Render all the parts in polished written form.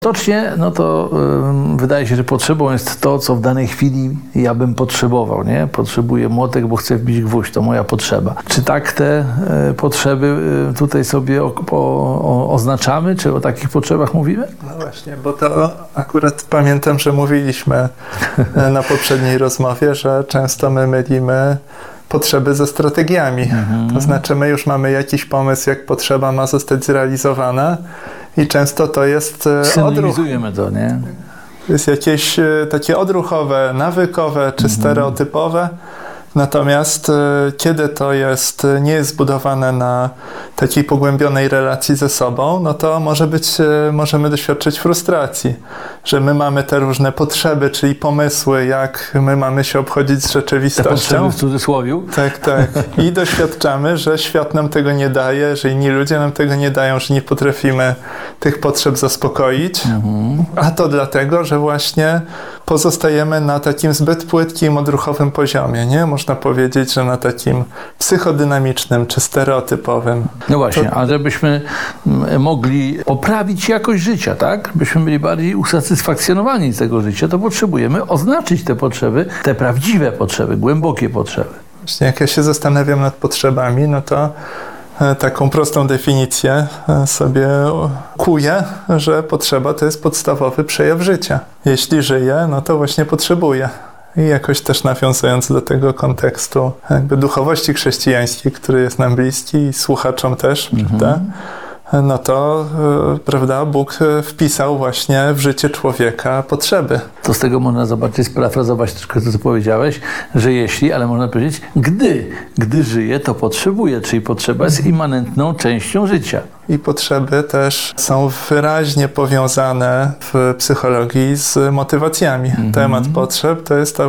Tocznie, no to wydaje się, że potrzebą jest to, co w danej chwili ja bym potrzebował, nie? Potrzebuję młotek, bo chcę wbić gwóźdź, to moja potrzeba. Czy tak te potrzeby tutaj sobie oznaczamy, czy o takich potrzebach mówimy? No właśnie, bo to akurat pamiętam, że mówiliśmy na poprzedniej rozmowie, że często my mylimy potrzeby ze strategiami. To znaczy my już mamy jakiś pomysł, jak potrzeba ma zostać zrealizowana i często to jest Synonimizujemy to, nie? jest jakieś takie odruchowe, nawykowe czy stereotypowe. Natomiast kiedy to nie jest zbudowane na takiej pogłębionej relacji ze sobą, no to możemy doświadczyć frustracji, że my mamy te różne potrzeby, czyli pomysły, jak my mamy się obchodzić z rzeczywistością. Te potrzeby w cudzysłowiu. Tak, tak. I doświadczamy, że świat nam tego nie daje, że inni ludzie nam tego nie dają, że nie potrafimy tych potrzeb zaspokoić. A to dlatego, że właśnie pozostajemy na takim zbyt płytkim, odruchowym poziomie, nie? Można powiedzieć, że na takim psychodynamicznym czy stereotypowym. No właśnie, a żebyśmy mogli poprawić jakość życia, tak? Byśmy byli bardziej usatysfakcjonowani z tego życia, to potrzebujemy oznaczyć te potrzeby, te prawdziwe potrzeby, głębokie potrzeby. Właśnie jak ja się zastanawiam nad potrzebami, no to taką prostą definicję sobie kuję, że potrzeba to jest podstawowy przejaw życia. Jeśli żyję, no to właśnie potrzebuję. I jakoś też nawiązując do tego kontekstu jakby duchowości chrześcijańskiej, który jest nam bliski i słuchaczom też, prawda? No to, prawda, Bóg wpisał właśnie w życie człowieka potrzeby. To z tego można zobaczyć, sparafrazować troszkę to, co powiedziałeś, że jeśli, ale można powiedzieć, gdy żyje, to potrzebuje, czyli potrzeba jest immanentną częścią życia. I potrzeby też są wyraźnie powiązane w psychologii z motywacjami. Temat potrzeb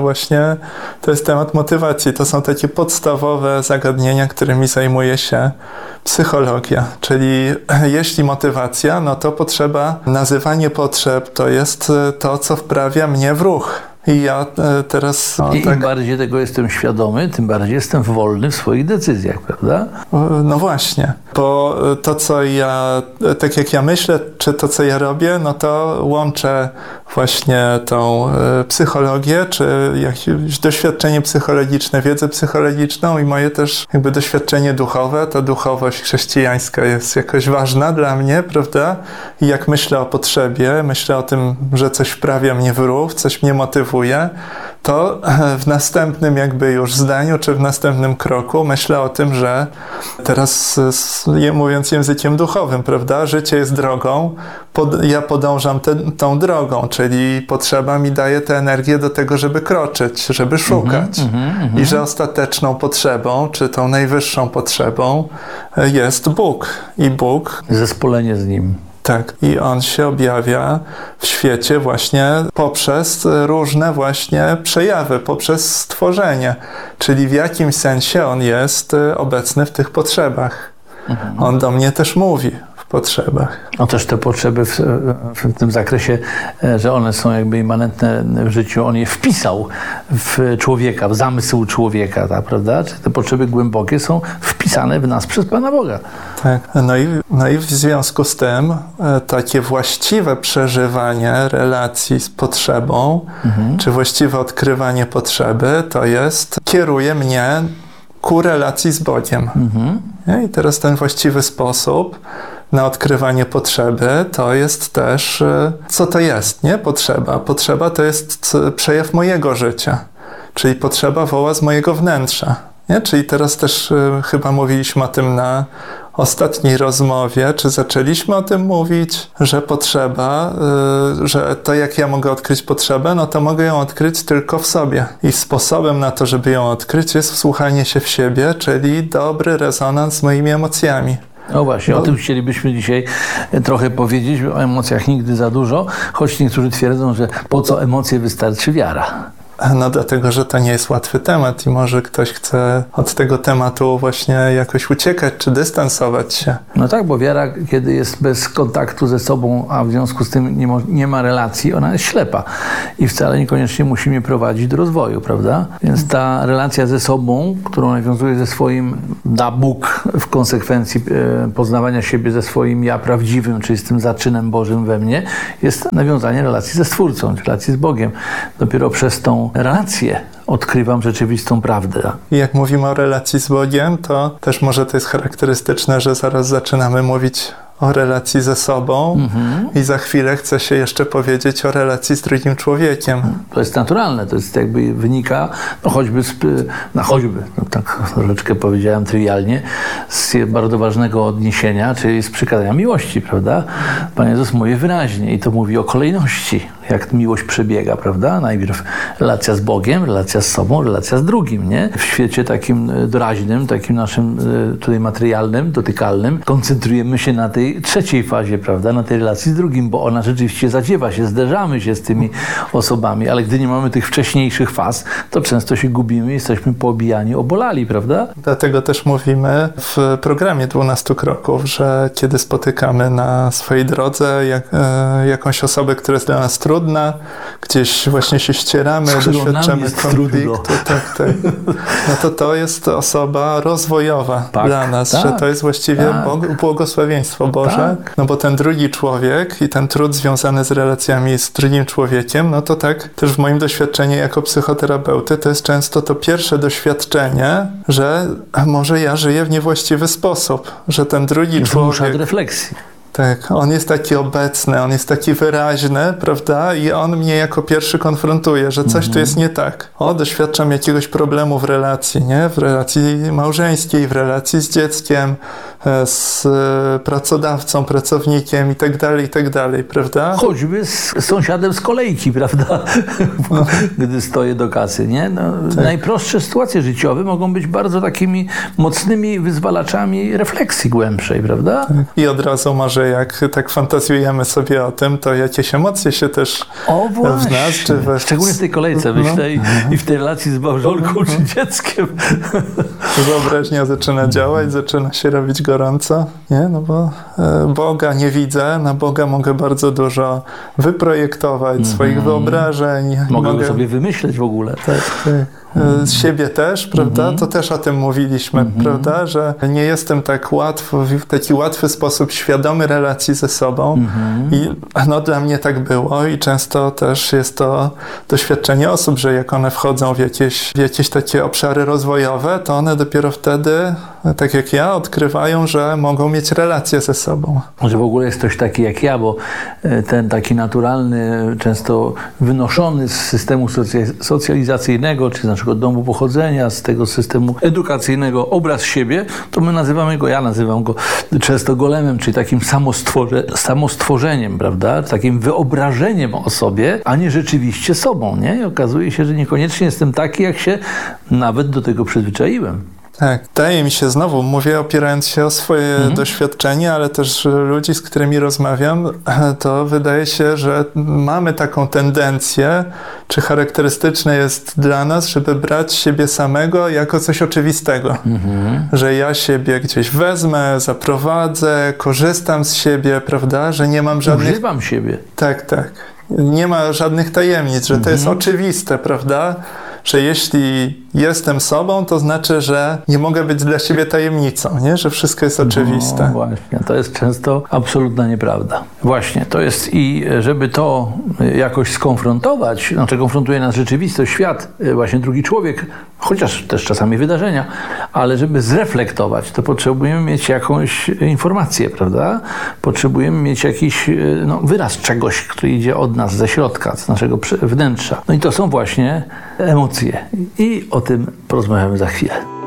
to jest temat motywacji. To są takie podstawowe zagadnienia, którymi zajmuje się psychologia. Czyli jeśli motywacja, no to potrzeba, nazywanie potrzeb to jest to, co wprawia mnie w ruch. I ja teraz... Im bardziej tego jestem świadomy, tym bardziej jestem wolny w swoich decyzjach, prawda? No właśnie, bo to, co ja, tak jak ja myślę, czy to, co ja robię, no to łączę właśnie tą psychologię, czy jakieś doświadczenie psychologiczne, wiedzę psychologiczną i moje też jakby doświadczenie duchowe. Ta duchowość chrześcijańska jest jakoś ważna dla mnie, prawda? I jak myślę o potrzebie, myślę o tym, że coś wprawia mnie w ruch, coś mnie motywuje, to w następnym jakby już zdaniu, czy w następnym kroku myślę o tym, że teraz mówiąc językiem duchowym, prawda, życie jest drogą, ja podążam tą drogą, czyli potrzeba mi daje tę energię do tego, żeby kroczyć, żeby szukać. I że ostateczną potrzebą, czy tą najwyższą potrzebą jest Bóg. I Bóg... Zespolenie z Nim. Tak, i On się objawia w świecie właśnie poprzez różne właśnie przejawy, poprzez stworzenie. Czyli w jakimś sensie On jest obecny w tych potrzebach. On do mnie też mówi w potrzebach. On też te potrzeby w tym zakresie, że one są jakby immanentne w życiu, On je wpisał w człowieka, w zamysł człowieka, tak, prawda? Czy te potrzeby głębokie są wpisane w nas przez Pana Boga. Tak. No i w związku z tym takie właściwe przeżywanie relacji z potrzebą, czy właściwe odkrywanie potrzeby, to kieruje mnie ku relacji z Bogiem. I teraz ten właściwy sposób na odkrywanie potrzeby to jest też, co to jest, nie? Potrzeba. Potrzeba to jest przejaw mojego życia, czyli potrzeba woła z mojego wnętrza. Nie? Czyli teraz też chyba mówiliśmy o tym na ostatniej rozmowie, czy zaczęliśmy o tym mówić, że potrzeba, że to jak ja mogę odkryć potrzebę, no to mogę ją odkryć tylko w sobie. I sposobem na to, żeby ją odkryć, jest wsłuchanie się w siebie, czyli dobry rezonans z moimi emocjami. No właśnie, o tym chcielibyśmy dzisiaj trochę powiedzieć, o emocjach nigdy za dużo, choć niektórzy twierdzą, że po co emocje, wystarczy wiara. No dlatego, że to nie jest łatwy temat i może ktoś chce od tego tematu właśnie jakoś uciekać czy dystansować się. No tak, bo wiara, kiedy jest bez kontaktu ze sobą, a w związku z tym nie ma relacji, ona jest ślepa i wcale niekoniecznie musi mnie prowadzić do rozwoju, prawda? Więc ta relacja ze sobą, którą nawiązuję ze swoim Bóg w konsekwencji poznawania siebie ze swoim ja prawdziwym, czyli z tym zaczynem Bożym we mnie, jest nawiązanie relacji ze Stwórcą, relacji z Bogiem. Dopiero przez tą relację odkrywam rzeczywistą prawdę. I jak mówimy o relacji z Bogiem, to też może to jest charakterystyczne, że zaraz zaczynamy mówić o relacji ze sobą i za chwilę chce się jeszcze powiedzieć o relacji z drugim człowiekiem. To jest naturalne, to jest jakby wynika, tak troszeczkę powiedziałem trywialnie, z bardzo ważnego odniesienia, czyli z przykazania miłości, prawda? Pan Jezus mówi wyraźnie i to mówi o kolejności, jak miłość przebiega, prawda? Najpierw relacja z Bogiem, relacja z sobą, relacja z drugim, nie? W świecie takim doraźnym, takim naszym tutaj materialnym, dotykalnym, koncentrujemy się na tej trzeciej fazie, prawda? Na tej relacji z drugim, bo ona rzeczywiście zadziewa się, zderzamy się z tymi osobami, ale gdy nie mamy tych wcześniejszych faz, to często się gubimy, jesteśmy poobijani, obolali, prawda? Dlatego też mówimy w programie 12 kroków, że kiedy spotykamy na swojej drodze jakąś osobę, która jest dla nas trudna, gdzieś właśnie się ścieramy, doświadczamy konfliktu, no to jest osoba rozwojowa dla nas, że to jest właściwie błogosławieństwo Boże, no bo ten drugi człowiek i ten trud związany z relacjami z drugim człowiekiem, no to tak też w moim doświadczeniu jako psychoterapeuty to jest często to pierwsze doświadczenie, że może ja żyję w niewłaściwy sposób, że ten drugi człowiek... Zmusza do refleksji. Tak, on jest taki obecny, on jest taki wyraźny, prawda? I on mnie jako pierwszy konfrontuje, że coś tu jest nie tak. Doświadczam jakiegoś problemu w relacji, nie? W relacji małżeńskiej, w relacji z dzieckiem, z pracodawcą, pracownikiem i tak dalej, prawda? Choćby z sąsiadem z kolejki, prawda? Gdy stoję do kasy, nie? Tak. Najprostsze sytuacje życiowe mogą być bardzo takimi mocnymi wyzwalaczami refleksji głębszej, prawda? Tak. I od razu może jak tak fantazjujemy sobie o tym, to jakieś emocje się też w nas, czy szczególnie w tej kolejce, myślę, i w tej relacji z małżonką czy dzieckiem. Wyobraźnia zaczyna działać, zaczyna się robić gorąco, nie? No bo Boga nie widzę, na Boga mogę bardzo dużo wyprojektować swoich wyobrażeń. Mogę sobie wymyśleć w ogóle. Tak. Z siebie też, prawda? To też o tym mówiliśmy, prawda? Że nie jestem w taki łatwy sposób świadomy relacji ze sobą i dla mnie tak było i często też jest to doświadczenie osób, że jak one wchodzą w jakieś takie obszary rozwojowe, to one dopiero wtedy, tak jak ja, odkrywają, że mogą mieć relacje ze sobą. Że w ogóle jest ktoś taki jak ja, bo ten taki naturalny, często wynoszony z systemu socjalizacyjnego, czy z naszego domu pochodzenia, z tego systemu edukacyjnego obraz siebie, to my ja nazywam go często golemem, czyli takim samostworzeniem, prawda? Takim wyobrażeniem o sobie, a nie rzeczywiście sobą, nie? I okazuje się, że niekoniecznie jestem taki, jak się nawet do tego przyzwyczaiłem. Tak, wydaje mi się, znowu mówię opierając się o swoje doświadczenie, ale też ludzi, z którymi rozmawiam, to wydaje się, że mamy taką tendencję, czy charakterystyczne jest dla nas, żeby brać siebie samego jako coś oczywistego. Że ja siebie gdzieś wezmę, zaprowadzę, korzystam z siebie, prawda, że nie mam żadnych... Używam siebie. Tak. Nie ma żadnych tajemnic, że to jest oczywiste, prawda? Że jeśli jestem sobą, to znaczy, że nie mogę być dla siebie tajemnicą, nie? Że wszystko jest oczywiste. No właśnie, to jest często absolutna nieprawda. Właśnie, to jest i żeby to jakoś skonfrontować, konfrontuje nas rzeczywistość, świat, właśnie drugi człowiek, chociaż też czasami wydarzenia, ale żeby zreflektować, to potrzebujemy mieć jakąś informację, prawda? Potrzebujemy mieć jakiś wyraz czegoś, który idzie od nas, ze środka, z naszego wnętrza. No i to są właśnie emocje. I o tym porozmawiamy za chwilę.